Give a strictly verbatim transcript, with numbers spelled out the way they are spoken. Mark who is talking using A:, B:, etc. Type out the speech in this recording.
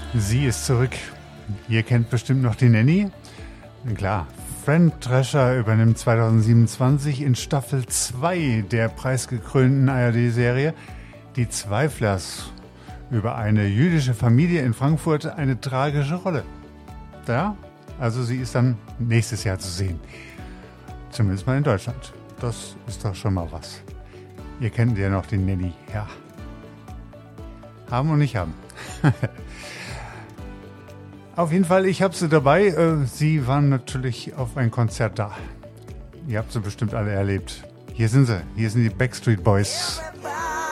A: Sie ist zurück. Ihr kennt bestimmt noch die Nanny. Klar, Fran Drescher übernimmt zwanzig siebenundzwanzig in Staffel zwei der preisgekrönten A R D-Serie Die Zweiflers über eine jüdische Familie in Frankfurt eine tragische Rolle. Ja, also sie ist dann nächstes Jahr zu sehen. Zumindest mal in Deutschland. Das ist doch schon mal was. Ihr kennt ja noch den Nanny, ja. Haben und nicht haben. Auf jeden Fall, ich habe sie dabei. Sie waren natürlich auf ein Konzert da. Ihr habt sie bestimmt alle erlebt. Hier sind sie. Hier sind die Backstreet Boys.